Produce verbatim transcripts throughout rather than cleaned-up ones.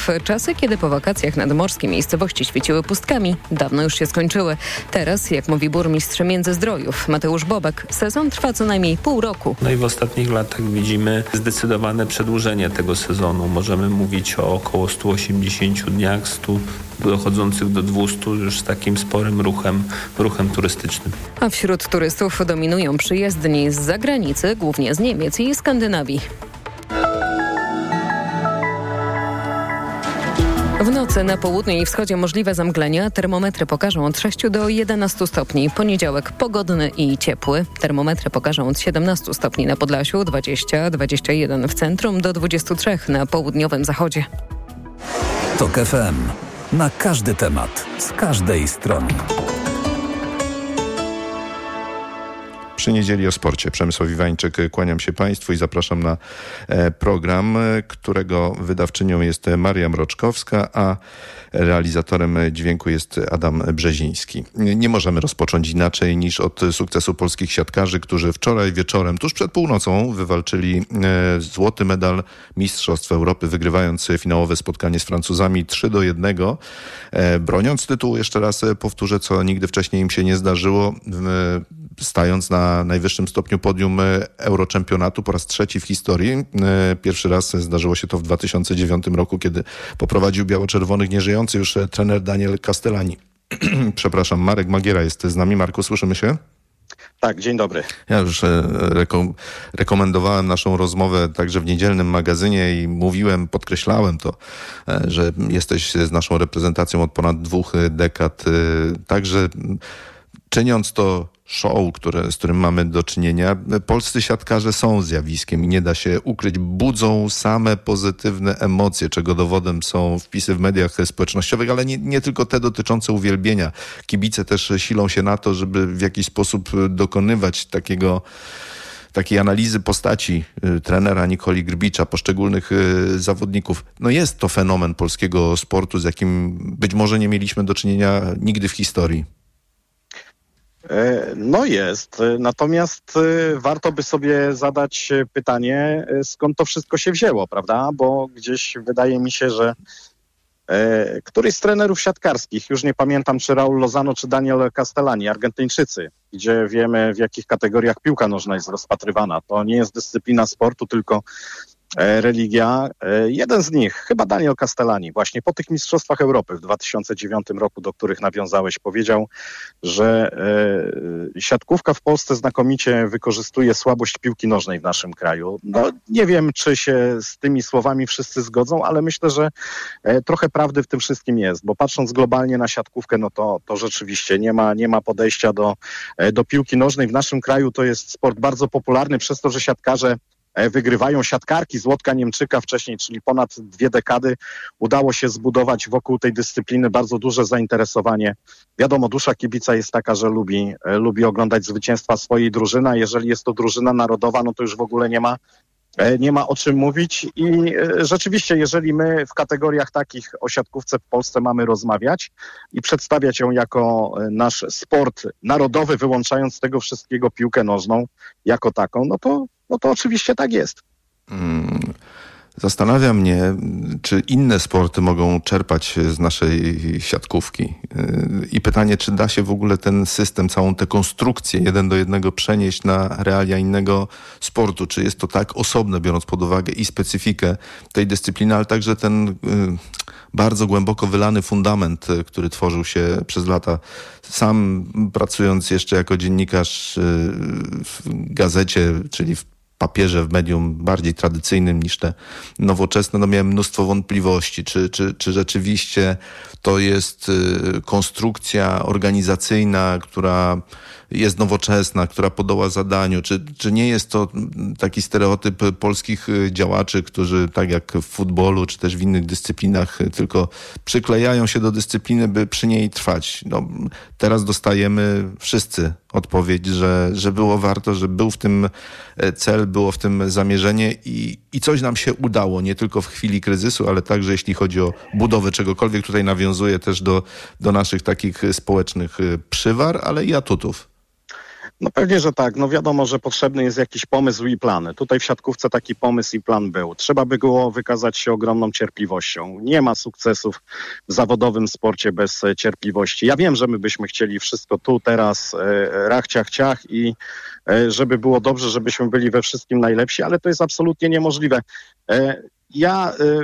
turystów. Czasy, kiedy po wakacjach nadmorskie miejscowości świeciły pustkami, dawno już się skończyły. Teraz, jak mówi burmistrz Międzyzdrojów Mateusz Bobek, sezon trwa co najmniej pół roku. No i w ostatnich latach widzimy zdecydowane przedłużenie tego sezonu. Możemy mówić o około stu osiemdziesięciu dniach, stu dochodzących do dwustu już z takim sporym ruchem, ruchem turystycznym. A wśród turystów dominują przyjezdni z zagranicy, głównie z Niemiec i Skandynawii. W nocy na południu i wschodzie możliwe zamglenia. Termometry pokażą od sześciu do jedenastu stopni. Poniedziałek pogodny i ciepły. Termometry pokażą od siedemnastu stopni na Podlasiu, dwadzieścia do dwudziestu jeden w centrum, do dwudziestu trzech na południowym zachodzie. TOK F M. Na każdy temat, z każdej strony. Przy niedzieli o sporcie. Przemysław Iwańczyk, kłaniam się Państwu i zapraszam na program, którego wydawczynią jest Maria Mroczkowska, a realizatorem dźwięku jest Adam Brzeziński. Nie możemy rozpocząć inaczej niż od sukcesu polskich siatkarzy, którzy wczoraj wieczorem, tuż przed północą, wywalczyli złoty medal Mistrzostw Europy, wygrywając finałowe spotkanie z Francuzami trzy do jednego. Broniąc tytułu, jeszcze raz powtórzę, co nigdy wcześniej im się nie zdarzyło, stając na najwyższym stopniu podium Euroczempionatu po raz trzeci w historii. Pierwszy raz zdarzyło się to w dwa tysiące dziewiątym roku, kiedy poprowadził biało-czerwonych nieżyjący już trener Daniel Castellani. Przepraszam, Marek Magiera jest z nami. Marku, słyszymy się? Tak, dzień dobry. Ja już reko- rekomendowałem naszą rozmowę także w niedzielnym magazynie i mówiłem, podkreślałem to, że jesteś z naszą reprezentacją od ponad dwóch dekad. Także czyniąc to show, które, z którym mamy do czynienia, polscy siatkarze są zjawiskiem i nie da się ukryć. Budzą same pozytywne emocje, czego dowodem są wpisy w mediach społecznościowych, ale nie, nie tylko te dotyczące uwielbienia. Kibice też silą się na to, żeby w jakiś sposób dokonywać takiego takiej analizy postaci y, trenera Nikoli Grbicza, poszczególnych y, zawodników. No jest to fenomen polskiego sportu, z jakim być może nie mieliśmy do czynienia nigdy w historii. No jest, natomiast warto by sobie zadać pytanie, skąd to wszystko się wzięło, prawda? Bo gdzieś wydaje mi się, że e, któryś z trenerów siatkarskich, już nie pamiętam czy Raul Lozano, czy Daniel Castellani, Argentyńczycy, gdzie wiemy w jakich kategoriach piłka nożna jest rozpatrywana. To nie jest dyscyplina sportu, tylko e, religia. E, jeden z nich, chyba Daniel Castellani, właśnie po tych Mistrzostwach Europy w dwa tysiące dziewiątym roku, do których nawiązałeś, powiedział, że e, siatkówka w Polsce znakomicie wykorzystuje słabość piłki nożnej w naszym kraju. No, nie wiem, czy się z tymi słowami wszyscy zgodzą, ale myślę, że e, trochę prawdy w tym wszystkim jest, bo patrząc globalnie na siatkówkę, no to, to rzeczywiście nie ma, nie ma podejścia do, e, do piłki nożnej. W naszym kraju to jest sport bardzo popularny przez to, że siatkarze wygrywają, siatkarki z Łódka Niemczyka wcześniej, czyli ponad dwie dekady, udało się zbudować wokół tej dyscypliny bardzo duże zainteresowanie. Wiadomo, dusza kibica jest taka, że lubi, lubi oglądać zwycięstwa swojej drużyny, a jeżeli jest to drużyna narodowa, no to już w ogóle nie ma, nie ma o czym mówić i rzeczywiście, jeżeli my w kategoriach takich o siatkówce w Polsce mamy rozmawiać i przedstawiać ją jako nasz sport narodowy, wyłączając z tego wszystkiego piłkę nożną jako taką, no to No to oczywiście tak jest. Hmm. Zastanawia mnie, czy inne sporty mogą czerpać z naszej siatkówki. I pytanie, czy da się w ogóle ten system, całą tę konstrukcję jeden do jednego przenieść na realia innego sportu. Czy jest to tak osobne, biorąc pod uwagę i specyfikę tej dyscypliny, ale także ten y, bardzo głęboko wylany fundament, który tworzył się przez lata. Sam pracując jeszcze jako dziennikarz y, w gazecie, czyli w papierze, w medium bardziej tradycyjnym niż te nowoczesne, no miałem mnóstwo wątpliwości, czy, czy, czy rzeczywiście to jest y, konstrukcja organizacyjna, która jest nowoczesna, która podoła zadaniu, czy, czy nie jest to taki stereotyp polskich działaczy, którzy tak jak w futbolu, czy też w innych dyscyplinach tylko przyklejają się do dyscypliny, by przy niej trwać. No, teraz dostajemy wszyscy odpowiedź, że, że było warto, że był w tym cel, było w tym zamierzenie i, i coś nam się udało, nie tylko w chwili kryzysu, ale także jeśli chodzi o budowę czegokolwiek. Tutaj nawiązuję też do, do naszych takich społecznych przywar, ale i atutów. No pewnie, że tak. No wiadomo, że potrzebny jest jakiś pomysł i plan. Tutaj w siatkówce taki pomysł i plan był. Trzeba by było wykazać się ogromną cierpliwością. Nie ma sukcesów w zawodowym sporcie bez cierpliwości. Ja wiem, że my byśmy chcieli wszystko tu, teraz, e, rach, ciach, ciach i e, żeby było dobrze, żebyśmy byli we wszystkim najlepsi, ale to jest absolutnie niemożliwe. E, ja... E,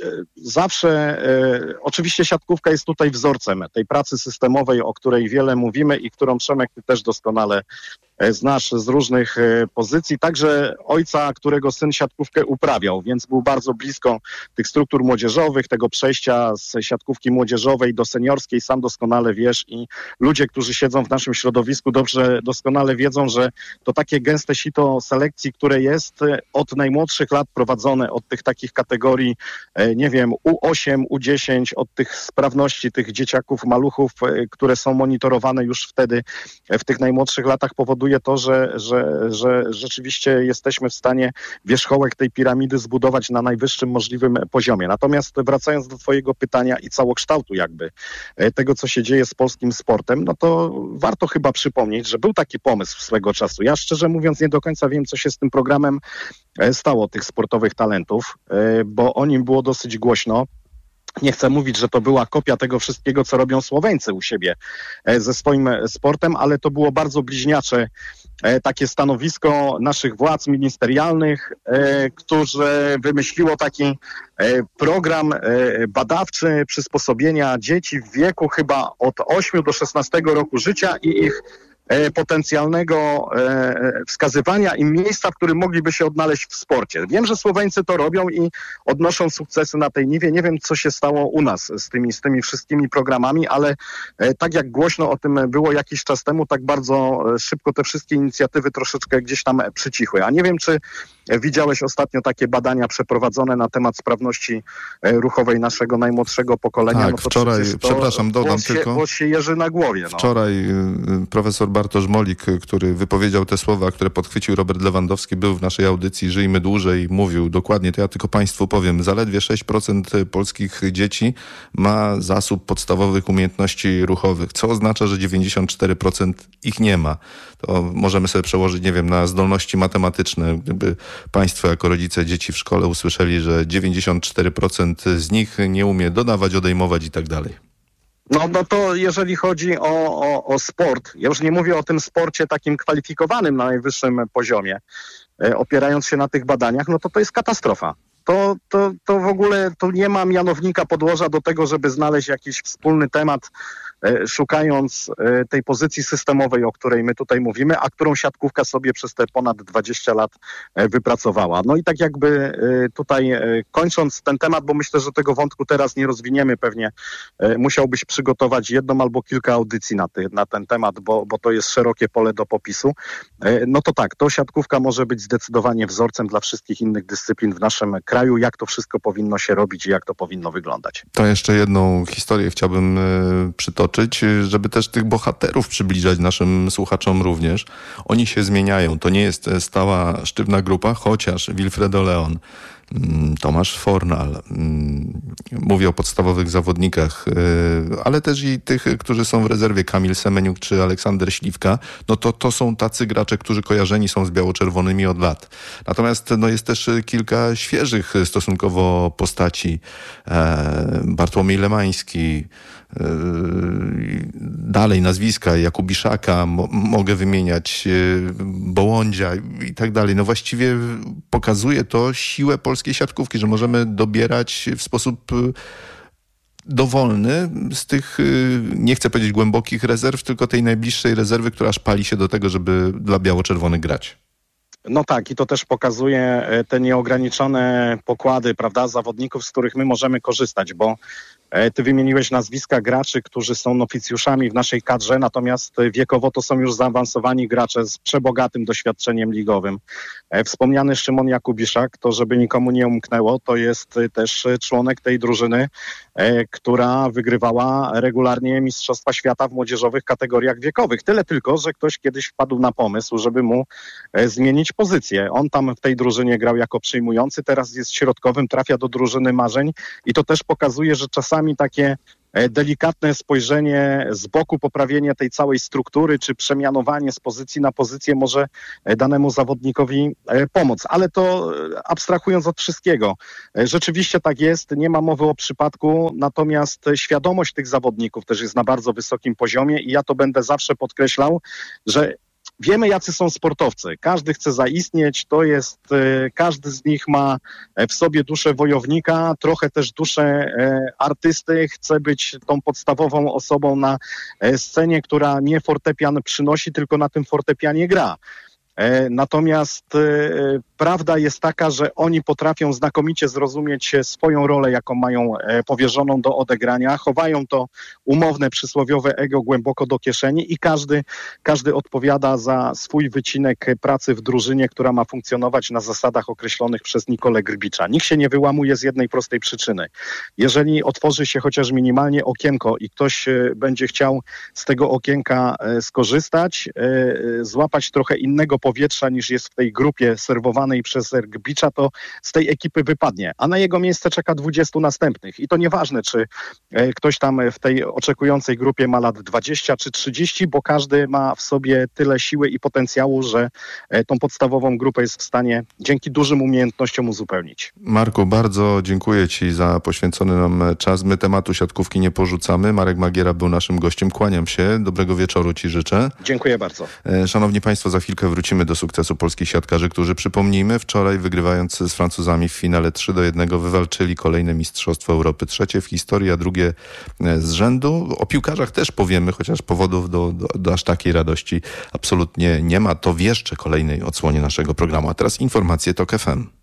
Zawsze, e, oczywiście siatkówka jest tutaj wzorcem tej pracy systemowej, o której wiele mówimy i którą, Przemek, ty też doskonale e, znasz z różnych e, pozycji. Także ojca, którego syn siatkówkę uprawiał, więc był bardzo blisko tych struktur młodzieżowych, tego przejścia z siatkówki młodzieżowej do seniorskiej, sam doskonale wiesz i ludzie, którzy siedzą w naszym środowisku dobrze, doskonale wiedzą, że to takie gęste sito selekcji, które jest e, od najmłodszych lat prowadzone, od tych takich kategorii e, nie wiem, U osiem, U dziesięć, od tych sprawności tych dzieciaków, maluchów, które są monitorowane już wtedy w tych najmłodszych latach, powoduje to, że, że, że rzeczywiście jesteśmy w stanie wierzchołek tej piramidy zbudować na najwyższym możliwym poziomie. Natomiast wracając do twojego pytania i całokształtu jakby tego, co się dzieje z polskim sportem, no to warto chyba przypomnieć, że był taki pomysł swego czasu. Ja szczerze mówiąc nie do końca wiem, co się z tym programem stało, tych sportowych talentów, bo o nim było dosyć głośno. Nie chcę mówić, że to była kopia tego wszystkiego, co robią Słoweńcy u siebie ze swoim sportem, ale to było bardzo bliźniacze takie stanowisko naszych władz ministerialnych, którzy wymyśliło taki program badawczy przysposobienia dzieci w wieku chyba od ośmiu do szesnastego roku życia i ich potencjalnego wskazywania im miejsca, w którym mogliby się odnaleźć w sporcie. Wiem, że Słoweńcy to robią i odnoszą sukcesy na tej niwie. Nie wiem, co się stało u nas z tymi, z tymi wszystkimi programami, ale tak jak głośno o tym było jakiś czas temu, tak bardzo szybko te wszystkie inicjatywy troszeczkę gdzieś tam przycichły. A nie wiem, czy widziałeś ostatnio takie badania przeprowadzone na temat sprawności ruchowej naszego najmłodszego pokolenia. Tak, no to wczoraj, przepraszam, dodam włos się, tylko. Włos się jeży na głowie. No. Wczoraj profesor Bartosz Molik, który wypowiedział te słowa, które podchwycił Robert Lewandowski, był w naszej audycji Żyjmy Dłużej i mówił dokładnie, to ja tylko państwu powiem, zaledwie sześć procent polskich dzieci ma zasób podstawowych umiejętności ruchowych, co oznacza, że dziewięćdziesiąt cztery procent ich nie ma. To możemy sobie przełożyć, nie wiem, na zdolności matematyczne. Gdyby państwo jako rodzice dzieci w szkole usłyszeli, że dziewięćdziesiąt cztery procent z nich nie umie dodawać, odejmować i tak dalej. No, no to jeżeli chodzi o, o, o sport, ja już nie mówię o tym sporcie takim kwalifikowanym na najwyższym poziomie, e, opierając się na tych badaniach, no to to jest katastrofa. To, to, to w ogóle tu nie ma mianownika podłoża do tego, żeby znaleźć jakiś wspólny temat, e, szukając e, tej pozycji systemowej, o której my tutaj mówimy, a którą siatkówka sobie przez te ponad dwadzieścia lat e, wypracowała. No i tak jakby e, tutaj e, kończąc ten temat, bo myślę, że tego wątku teraz nie rozwiniemy pewnie, e, musiałbyś przygotować jedną albo kilka audycji na, ty, na ten temat, bo, bo to jest szerokie pole do popisu. E, no to tak, to siatkówka może być zdecydowanie wzorcem dla wszystkich innych dyscyplin w naszym kraju, jak to wszystko powinno się robić i jak to powinno wyglądać. To jeszcze jedną historię chciałbym y, przytoczyć, żeby też tych bohaterów przybliżać naszym słuchaczom również. Oni się zmieniają. To nie jest stała, sztywna grupa, chociaż Wilfredo Leon, Tomasz Fornal, mówię o podstawowych zawodnikach, ale też i tych, którzy są w rezerwie, Kamil Semeniuk czy Aleksander Śliwka, no to to są tacy gracze, którzy kojarzeni są z biało-czerwonymi od lat. Natomiast no jest też kilka świeżych stosunkowo postaci. Bartłomiej Lemański, dalej nazwiska, Jakubiszaka, mo- mogę wymieniać, Bołądzia i tak dalej. No właściwie pokazuje to siłę polskiej siatkówki, że możemy dobierać w sposób dowolny z tych, nie chcę powiedzieć głębokich rezerw, tylko tej najbliższej rezerwy, która aż pali się do tego, żeby dla biało-czerwonych grać. No tak, i to też pokazuje te nieograniczone pokłady, prawda, zawodników, z których my możemy korzystać, bo ty wymieniłeś nazwiska graczy, którzy są nowicjuszami w naszej kadrze, natomiast wiekowo to są już zaawansowani gracze z przebogatym doświadczeniem ligowym. Wspomniany Szymon Jakubiszak, to żeby nikomu nie umknęło, to jest też członek tej drużyny, która wygrywała regularnie Mistrzostwa Świata w młodzieżowych kategoriach wiekowych. Tyle tylko, że ktoś kiedyś wpadł na pomysł, żeby mu zmienić pozycję. On tam w tej drużynie grał jako przyjmujący, teraz jest środkowym, trafia do drużyny marzeń i to też pokazuje, że czasami takie delikatne spojrzenie z boku, poprawienie tej całej struktury, czy przemianowanie z pozycji na pozycję może danemu zawodnikowi pomóc. Ale to abstrahując od wszystkiego, rzeczywiście tak jest, nie ma mowy o przypadku, natomiast świadomość tych zawodników też jest na bardzo wysokim poziomie i ja to będę zawsze podkreślał, że wiemy, jacy są sportowcy. Każdy chce zaistnieć, to jest, każdy z nich ma w sobie duszę wojownika, trochę też duszę artysty, chce być tą podstawową osobą na scenie, która nie fortepian przynosi, tylko na tym fortepianie gra. Natomiast e, prawda jest taka, że oni potrafią znakomicie zrozumieć swoją rolę, jaką mają e, powierzoną do odegrania, chowają to umowne, przysłowiowe ego głęboko do kieszeni i każdy, każdy odpowiada za swój wycinek pracy w drużynie, która ma funkcjonować na zasadach określonych przez Nikolę Grbicza. Nikt się nie wyłamuje z jednej prostej przyczyny. Jeżeli otworzy się chociaż minimalnie okienko i ktoś e, będzie chciał z tego okienka e, skorzystać, e, złapać trochę innego powietrza niż jest w tej grupie serwowanej przez Grbicza, to z tej ekipy wypadnie. A na jego miejsce czeka dwudziestu następnych. I to nieważne, czy e, ktoś tam w tej oczekującej grupie ma lat dwadzieścia czy trzydzieści, bo każdy ma w sobie tyle siły i potencjału, że e, tą podstawową grupę jest w stanie dzięki dużym umiejętnościom uzupełnić. Marku, bardzo dziękuję Ci za poświęcony nam czas. My tematu siatkówki nie porzucamy. Marek Magiera był naszym gościem. Kłaniam się. Dobrego wieczoru Ci życzę. Dziękuję bardzo. E, szanowni Państwo, za chwilkę wrócimy do sukcesu polskich siatkarzy, którzy, przypomnijmy, wczoraj wygrywając z Francuzami w finale trzy do jednego wywalczyli kolejne Mistrzostwo Europy, trzecie w historii, a drugie z rzędu. O piłkarzach też powiemy, chociaż powodów do, do, do aż takiej radości absolutnie nie ma. To w jeszcze kolejnej odsłonie naszego programu. A teraz informacje TOK F M.